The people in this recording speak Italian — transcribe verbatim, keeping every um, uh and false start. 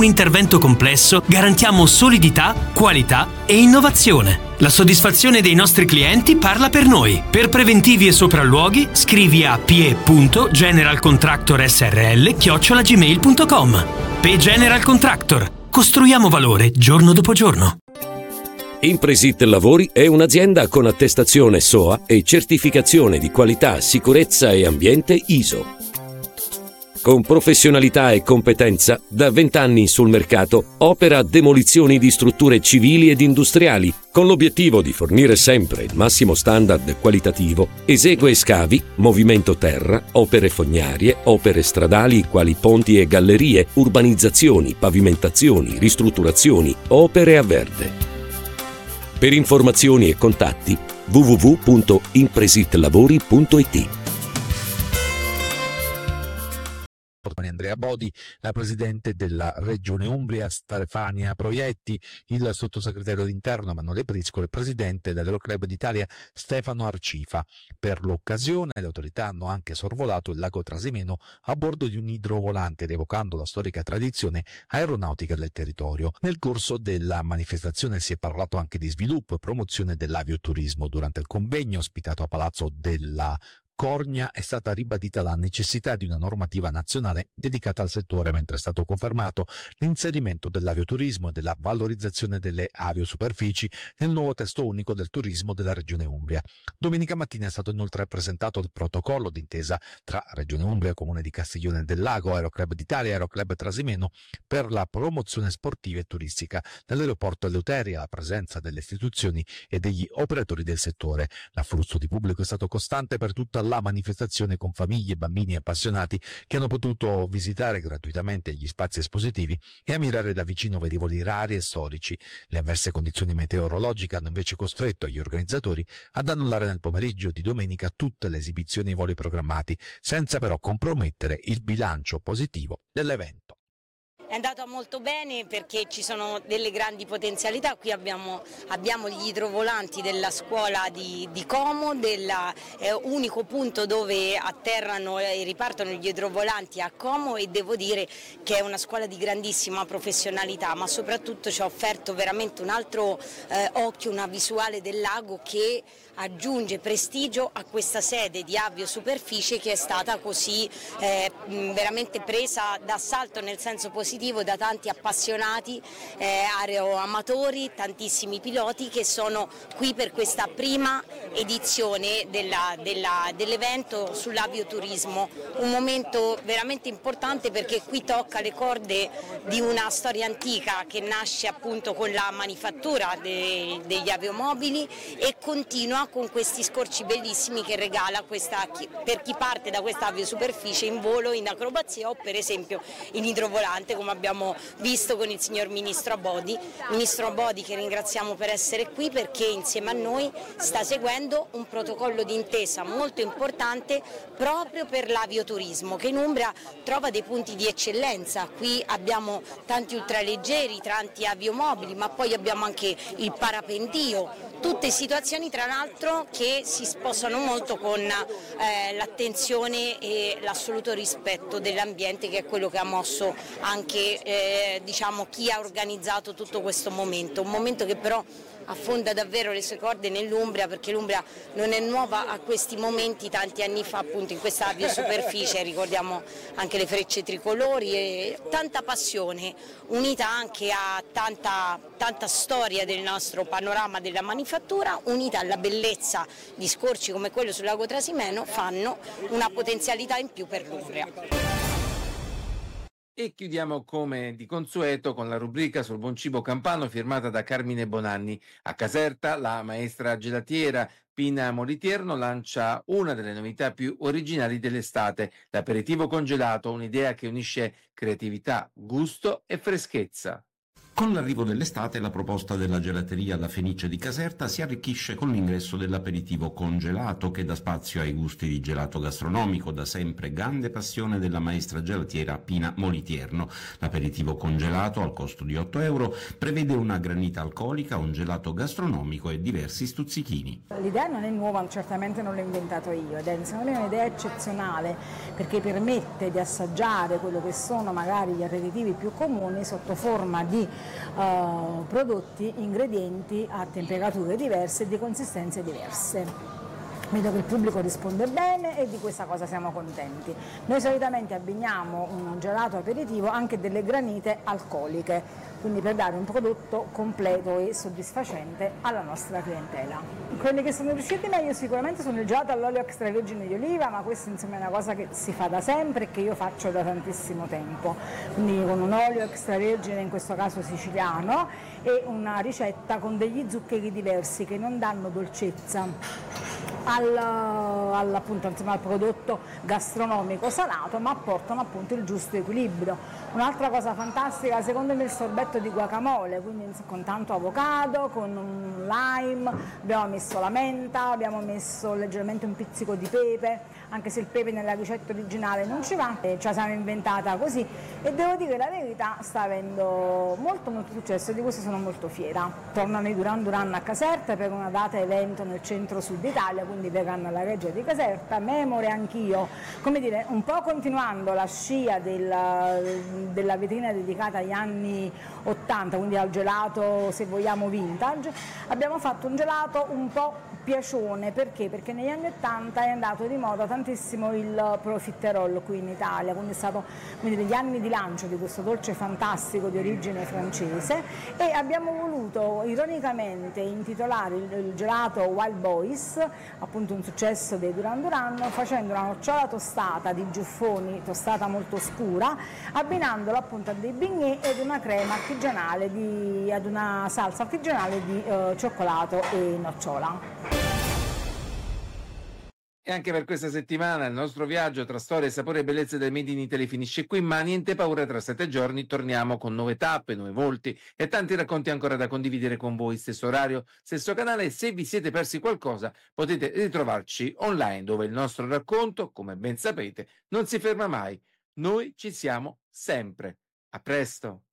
un intervento complesso, garantiamo solidità, qualità e innovazione. La soddisfazione dei nostri clienti parla per noi. Per preventivi e sopralluoghi, scrivi a p.generalcontractorsrl chiocciola gmail punto com. P General Contractor. Costruiamo valore giorno dopo giorno. Impresit Lavori è un'azienda con attestazione S O A e certificazione di qualità, sicurezza e ambiente I S O. Con professionalità e competenza, da vent'anni sul mercato, opera demolizioni di strutture civili ed industriali, con l'obiettivo di fornire sempre il massimo standard qualitativo. Esegue scavi, movimento terra, opere fognarie, opere stradali quali ponti e gallerie, urbanizzazioni, pavimentazioni, ristrutturazioni, opere a verde. Per informazioni e contatti w w w punto impresitlavori punto i t. Andrea Bodi, la presidente della Regione Umbria Stefania Proietti, il sottosegretario d'interno Emanuele Prisco e il presidente dell'Aeroclub d'Italia Stefano Arcifa. Per l'occasione le autorità hanno anche sorvolato il lago Trasimeno a bordo di un idrovolante, rievocando la storica tradizione aeronautica del territorio. Nel corso della manifestazione si è parlato anche di sviluppo e promozione dell'avioturismo. Durante il convegno ospitato a Palazzo della Cornia è stata ribadita la necessità di una normativa nazionale dedicata al settore, mentre è stato confermato l'inserimento dell'avioturismo e della valorizzazione delle aviosuperfici nel nuovo testo unico del turismo della Regione Umbria. Domenica mattina è stato inoltre presentato il protocollo d'intesa tra Regione Umbria, Comune di Castiglione del Lago, Aeroclub d'Italia e Aeroclub Trasimeno per la promozione sportiva e turistica nell'aeroporto Eleuteria, la presenza delle istituzioni e degli operatori del settore. L'afflusso di pubblico è stato costante per tutta la manifestazione, con famiglie, bambini e appassionati che hanno potuto visitare gratuitamente gli spazi espositivi e ammirare da vicino velivoli rari e storici. Le avverse condizioni meteorologiche hanno invece costretto gli organizzatori ad annullare nel pomeriggio di domenica tutte le esibizioni e i voli programmati, senza però compromettere il bilancio positivo dell'evento. È andata molto bene perché ci sono delle grandi potenzialità. Qui abbiamo, abbiamo gli idrovolanti della scuola di, di Como, della, eh, unico punto dove atterrano e ripartono gli idrovolanti a Como, e devo dire che è una scuola di grandissima professionalità, ma soprattutto ci ha offerto veramente un altro eh, occhio, una visuale del lago che aggiunge prestigio a questa sede di aviosuperficie che è stata così eh, veramente presa d'assalto nel senso positivo da tanti appassionati, eh, aeroamatori, tantissimi piloti che sono qui per questa prima edizione della, della, dell'evento sull'avioturismo. Un momento veramente importante perché qui tocca le corde di una storia antica che nasce appunto con la manifattura de, degli aviomobili e continua con questi scorci bellissimi che regala questa, per chi parte da questa aviosuperficie in volo, in acrobazia o per esempio in idrovolante, come abbiamo visto con il signor Ministro Abodi. Ministro Abodi, che ringraziamo per essere qui perché insieme a noi sta seguendo un protocollo d'intesa molto importante proprio per l'avioturismo, che in Umbria trova dei punti di eccellenza. Qui abbiamo tanti ultraleggeri, tanti aviomobili, ma poi abbiamo anche il parapendio, tutte situazioni tra l'altro che si sposano molto con eh, l'attenzione e l'assoluto rispetto dell'ambiente, che è quello che ha mosso anche eh, diciamo, chi ha organizzato tutto questo momento, un momento che però affonda davvero le sue corde nell'Umbria, perché l'Umbria non è nuova a questi momenti. Tanti anni fa appunto in questa aviosuperficie ricordiamo anche le frecce tricolori e tanta passione unita anche a tanta, tanta storia del nostro panorama della manifattura, unita alla bellezza di scorci come quello sul lago Trasimeno, fanno una potenzialità in più per l'Umbria. E chiudiamo come di consueto con la rubrica sul buon cibo campano firmata da Carmine Bonanni. A Caserta la maestra gelatiera Pina Molitierno lancia una delle novità più originali dell'estate, l'aperitivo congelato, un'idea che unisce creatività, gusto e freschezza. Con l'arrivo dell'estate la proposta della gelateria La Fenice di Caserta si arricchisce con l'ingresso dell'aperitivo congelato che dà spazio ai gusti di gelato gastronomico, da sempre grande passione della maestra gelatiera Pina Molitierno. L'aperitivo congelato al costo di otto euro prevede una granita alcolica, un gelato gastronomico e diversi stuzzichini. L'idea non è nuova, certamente non l'ho inventato io, ed è secondo me un'idea eccezionale perché permette di assaggiare quello che sono magari gli aperitivi più comuni sotto forma di Uh, prodotti, ingredienti a temperature diverse e di consistenze diverse. Vedo che il pubblico risponde bene e di questa cosa siamo contenti. Noi solitamente abbiniamo un gelato aperitivo anche delle granite alcoliche, quindi per dare un prodotto completo e soddisfacente alla nostra clientela. Quelli che sono riusciti meglio sicuramente sono il gelato all'olio extravergine di oliva, ma questa insomma è una cosa che si fa da sempre e che io faccio da tantissimo tempo, quindi con un olio extravergine, in questo caso siciliano, e una ricetta con degli zuccheri diversi che non danno dolcezza al, al, appunto, insomma, al prodotto gastronomico salato, ma apportano appunto il giusto equilibrio. Un'altra cosa fantastica secondo me è il sorbetto di guacamole, quindi con tanto avocado, con un lime, abbiamo messo la menta, abbiamo messo leggermente un pizzico di pepe, anche se il pepe nella ricetta originale non ci va, e ce la siamo inventata così, e devo dire la verità, sta avendo molto molto successo e di questo sono molto fiera. Tornano i Duran Duran a Caserta per una data evento nel centro-sud Italia, quindi verranno alla Reggia di Caserta, memore anch'io, come dire, un po' continuando la scia della, della vetrina dedicata agli anni ottanta, quindi al gelato se vogliamo vintage, abbiamo fatto un gelato un po' piacione. Perché? Perché negli anni ottanta è andato di moda tantissimo il profiterol qui in Italia, quindi è stato quindi, degli anni di lancio di questo dolce fantastico di origine francese, e abbiamo voluto ironicamente intitolare il, il gelato Wild Boys, appunto un successo dei Duran Duran, facendo una nocciola tostata di giuffoni, tostata molto scura, abbinandola appunto a dei bignè ed una crema artigianale, di, ad una salsa artigianale di eh, cioccolato e nocciola. E anche per questa settimana il nostro viaggio tra storia, sapore e bellezze del Made in Italy finisce qui, ma niente paura, tra sette giorni torniamo con nuove tappe, nuovi volti e tanti racconti ancora da condividere con voi. Stesso orario, stesso canale, e se vi siete persi qualcosa potete ritrovarci online, dove il nostro racconto, come ben sapete, non si ferma mai. Noi ci siamo sempre. A presto!